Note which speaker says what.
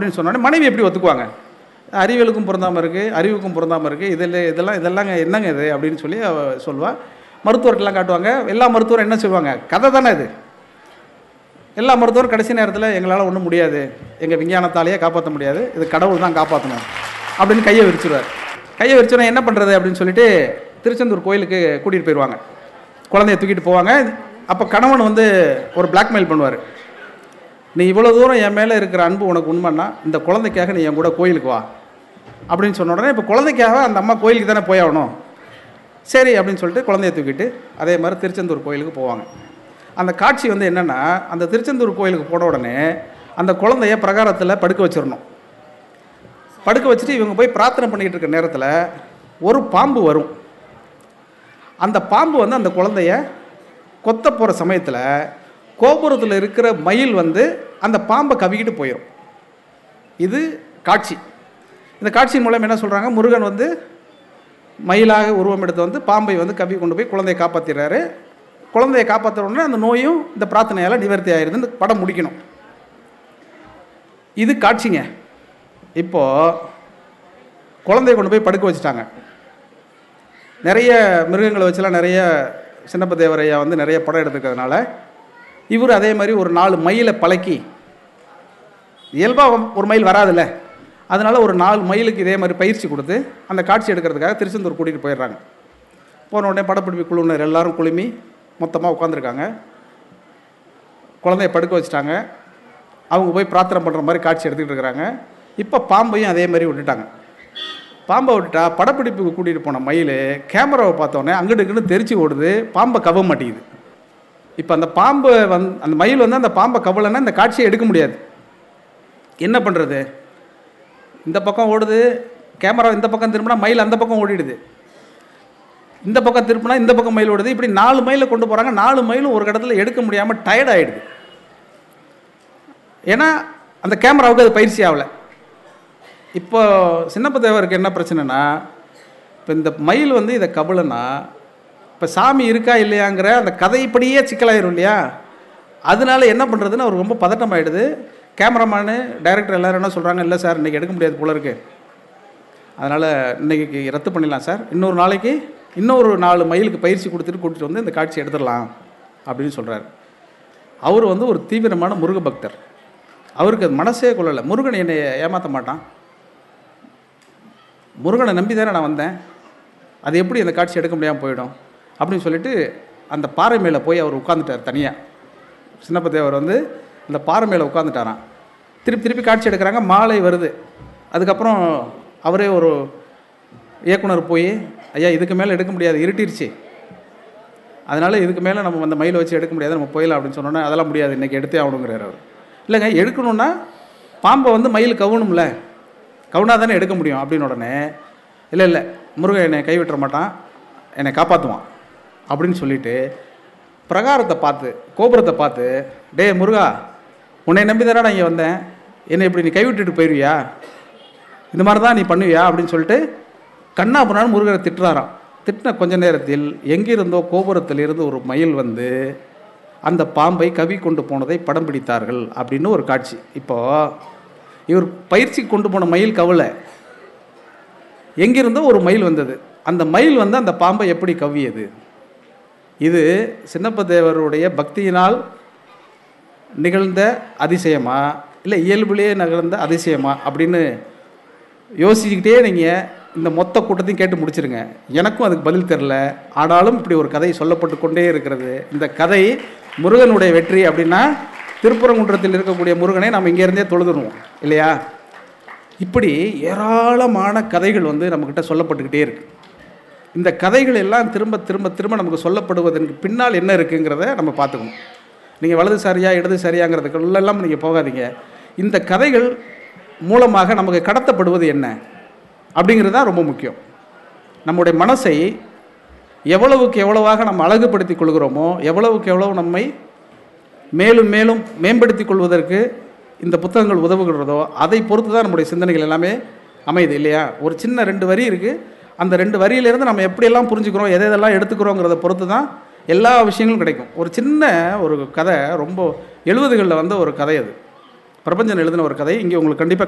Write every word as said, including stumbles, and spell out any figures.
Speaker 1: அப்படின்னு சொன்னோடனே மனைவி எப்படி ஒத்துக்குவாங்க? அறிவியலுக்கும் பொருந்தாமல் இருக்குது, அறிவுக்கும் பொருந்தாமல் இருக்குது, இதில் இதெல்லாம் இதெல்லாங்க என்னங்க இது அப்படின்னு சொல்லி சொல்லுவாள். மருத்துவர்கள்லாம் காட்டுவாங்க. எல்லா மருத்துவரும் என்ன சொல்லுவாங்க? கதை தானே இது. எல்லா மருத்துவரும் கடைசி நேரத்தில் எங்களால் ஒன்றும் முடியாது, எங்கள் விஞ்ஞானத்தாலேயே காப்பாற்ற முடியாது, இது கடவுள் தான் காப்பாற்றணும் அப்படின்னு கையை விரிச்சிடுவார். கையை விரிச்சோன்னா என்ன பண்ணுறது அப்படின்னு சொல்லிட்டு திருச்செந்தூர் கோயிலுக்கு கூட்டிகிட்டு போயிடுவாங்க. குழந்தைய தூக்கிட்டு போவாங்க. அப்போ கணவன் வந்து ஒரு பிளாக்மெயில் பண்ணுவார். நீ இவ்வளோ தூரம் என் மேலே இருக்கிற அன்பு உனக்கு உண்மைன்னா இந்த குழந்தைக்காக நீ என் கூட கோயிலுக்கு வா அப்படின்னு சொன்ன உடனே இப்போ குழந்தைக்காக அந்த அம்மா கோயிலுக்கு தானே போய் ஆகணும். சரி அப்படின்னு சொல்லிட்டு குழந்தைய தூக்கிட்டு அதே மாதிரி திருச்செந்தூர் கோயிலுக்கு போவாங்க. அந்த காட்சி வந்து என்னென்னா, அந்த திருச்செந்தூர் கோயிலுக்கு போன உடனே அந்த குழந்தைய பிரகாரத்தில் படுக்க வச்சிடணும். படுக்க வச்சுட்டு இவங்க போய் பிரார்த்தனை பண்ணிக்கிட்டு இருக்கிற நேரத்தில் ஒரு பாம்பு வரும். அந்த பாம்பு வந்து அந்த குழந்தைய கொத்த போகிற சமயத்தில் கோபுரத்தில் இருக்கிற மயில் வந்து அந்த பாம்பை கவிக்கிட்டு போயிடும். இது காட்சி. இந்த காட்சியின் மூலம் என்ன சொல்கிறாங்க, முருகன் வந்து மயிலாக உருவம் எடுத்து வந்து பாம்பை வந்து கவி கொண்டு போய் குழந்தையை காப்பாற்றிடுறாரு. குழந்தையை காப்பாற்ற உடனே அந்த நோயும் இந்த பிரார்த்தனையால் நிவர்த்தி ஆகிடுதுன்னு படம் முடிக்கணும். இது காட்சிங்க. இப்போது குழந்தைய கொண்டு போய் படுக்க வச்சுட்டாங்க. நிறைய மிருகங்களை வச்சுலாம் நிறைய சின்னப்ப தேவரையா வந்து நிறைய படம் எடுத்துக்கிறதுனால இவர் அதே மாதிரி ஒரு நாலு மயிலை பழக்கி, இயல்பாக ஒரு மயில் வராதுல்ல, அதனால் ஒரு நாலு மயிலுக்கு இதே மாதிரி பயிற்சி கொடுத்து அந்த காட்சி எடுக்கிறதுக்காக திருச்செந்தூர் கூட்டிகிட்டு போயிடுறாங்க. போன உடனே படப்பிடிப்பு குழுவினர் எல்லாரும் குழுமி மொத்தமாக உட்காந்துருக்காங்க. குழந்தைய படுக்க வச்சுட்டாங்க. அவங்க போய் பிரார்த்தனை பண்ணுற மாதிரி காட்சி எடுத்துக்கிட்டு இருக்கிறாங்க. இப்போ பாம்பையும் அதே மாதிரி விட்டுட்டாங்க. பாம்பை விட்டுட்டா படப்பிடிப்புக்கு கூட்டிகிட்டு போன மயில் கேமராவை பார்த்தோன்னே அங்கிட்டு இங்கிட்டு தெரிச்சு ஓடுது, பாம்பை கவ மாட்டேங்குது. இப்போ அந்த பாம்பு வந் அந்த மயில் வந்து அந்த பாம்பை கவலைன்னா இந்த காட்சியை எடுக்க முடியாது. என்ன பண்ணுறது? இந்த பக்கம் ஓடுது கேமரா, இந்த பக்கம் திரும்பினா மயில் அந்த பக்கம் ஓடிடுது, இந்த பக்கம் திருப்பினா இந்த பக்கம் மயில் ஓடுது. இப்படி நாலு மயிலை கொண்டு போகிறாங்க. நாலு மயிலும் ஒரு இடத்துல எடுக்க முடியாமல் டயர்ட் ஆகிடுது. ஏன்னா அந்த கேமராவுக்கு அது பயிற்சி ஆகலை. இப்போ சின்னப்ப தேவருக்கு என்ன பிரச்சனைனா, இப்போ இந்த மயில் வந்து இதை கபலனா இப்போ சாமி இருக்கா இல்லையாங்கிற அந்த கதைப்படியே சிக்கலாயிரும் இல்லையா? அதனால என்ன பண்ணுறதுன்னு அவர் ரொம்ப பதட்டம் ஆகிடுது. கேமராமேனு டைரக்டர் எல்லோரும் என்ன சொல்கிறாங்க, இல்லை சார் இன்றைக்கி எடுக்க முடியாது போல இருக்குது, அதனால் இன்றைக்கி ரத்து பண்ணிடலாம் சார், இன்னொரு நாளைக்கு இன்னொரு நாலு மயிலுக்கு பயிற்சி கொடுத்துட்டு கூட்டிகிட்டு வந்து இந்த காட்சி எடுத்துடலாம் அப்படின்னு சொல்கிறார். அவர் வந்து ஒரு தீவிரமான முருக பக்தர். அவருக்கு அது மனசே கொள்ளலை. முருகனை என்னை ஏமாற்ற மாட்டான், முருகனை நம்பி தானே நான் வந்தேன், அது எப்படி அந்த காட்சி எடுக்க முடியாமல் போயிடும் அப்படின்னு சொல்லிட்டு அந்த பாறை மேலே போய் அவர் உட்காந்துட்டார் தனியாக. சின்னப்ப தேவர் வந்து அந்த பாறை மேலே உட்காந்துட்டாரான். திருப்பி திருப்பி காட்சி எடுக்கிறாங்க. மாலை வருது. அதுக்கப்புறம் அவரே ஒரு இயக்குனர் போய், ஐயா இதுக்கு மேலே எடுக்க முடியாது, இருட்டிருச்சு, அதனால் இதுக்கு மேலே நம்ம அந்த மயிலை வச்சு எடுக்க முடியாது, நம்ம போயிடலாம் அப்படின்னு சொன்னோன்னே அதெல்லாம் முடியாது, இன்றைக்கி எடுத்தே ஆகணுங்கிறார் அவர். இல்லைங்க, எடுக்கணுன்னா பாம்பை வந்து மயில் கவணும்ல, கவுனா தானே எடுக்க முடியும் அப்படின்னு உடனே, இல்லை இல்லை முருகன் என்னை கைவிட்டுற மாட்டான், என்னை காப்பாற்றுவான் அப்படின்னு சொல்லிட்டு பிரகாரத்தை பார்த்து கோபுரத்தை பார்த்து, டே முருகா உன்னை நம்பி தானே நான் இங்கே வந்தேன், என்னை இப்படி நீ கைவிட்டுட்டு போயிடுவியா, இந்த மாதிரி தான் நீ பண்ணுவியா அப்படின்னு சொல்லிட்டு கண்ணா பண்ணாலும் முருகரை திட்டுறாராம். திட்டின கொஞ்ச நேரத்தில் எங்கிருந்தோ கோபுரத்தில் இருந்து ஒரு மயில் வந்து அந்த பாம்பை கவி கொண்டு போனதை படம் பிடித்தார்கள் அப்படின்னு ஒரு காட்சி. இப்போது இவர் பயிற்சி கொண்டு போன மயில் கவலை, எங்கிருந்தோ ஒரு மயில் வந்தது, அந்த மயில் வந்து அந்த பாம்பை எப்படி கவ்வியது? இது சின்னப்ப தேவருடைய பக்தியினால் நிகழ்ந்த அதிசயமா இல்லை இயல்புலேயே நிகழ்ந்த அதிசயமா அப்படின்னு யோசிச்சுக்கிட்டே நீங்கள் இந்த மொத்த கூட்டத்தையும் கேட்டு முடிச்சிருங்க. எனக்கும் அதுக்கு பதில் தெரில. ஆனாலும் இப்படி ஒரு கதை சொல்லப்பட்டு கொண்டே இருக்கிறது. இந்த கதை முருகனுடைய வெற்றி அப்படின்னா திருப்பரங்குன்றத்தில் இருக்கக்கூடிய முருகனை நம்ம இங்கேருந்தே தொழுதுருவோம் இல்லையா? இப்படி ஏராளமான கதைகள் வந்து நம்மக்கிட்ட சொல்லப்பட்டுக்கிட்டே இருக்குது. இந்த கதைகள் எல்லாம் திரும்ப திரும்ப திரும்ப நமக்கு சொல்லப்படுவதற்கு பின்னால் என்ன இருக்குங்கிறத நம்ம பார்த்துக்கணும். நீங்கள் வலதுசாரியா இடதுசாரியாங்கிறதுக்குள்ளெல்லாம் நீங்கள் போகாதீங்க. இந்த கதைகள் மூலமாக நமக்கு கடத்தப்படுவது என்ன அப்படிங்கிறது தான் ரொம்ப முக்கியம். நம்முடைய மனசை எவ்வளவுக்கு எவ்வளவாக நம்ம அழகுபடுத்தி கொள்கிறோமோ, எவ்வளவுக்கு எவ்வளவு நம்மை மேலும் மேலும் மேம்படுத்தி கொள்வதற்கு இந்த புத்தகங்கள் உதவுகிறதோ அதை பொறுத்து தான் நம்முடைய சிந்தனைகள் எல்லாமே அமையுது இல்லையா? ஒரு சின்ன ரெண்டு வரி இருக்குது, அந்த ரெண்டு வரியிலேருந்து நம்ம எப்படியெல்லாம் புரிஞ்சுக்கிறோம், எதை எதெல்லாம் எடுத்துக்கிறோங்கிறத பொறுத்து தான் எல்லா விஷயங்களும் கிடைக்கும். ஒரு சின்ன ஒரு கதை, ரொம்ப எழுபதுகளில் வந்த ஒரு கதை, அது பிரபஞ்சன் எழுதின ஒரு கதை. இங்கே உங்களுக்கு கண்டிப்பாக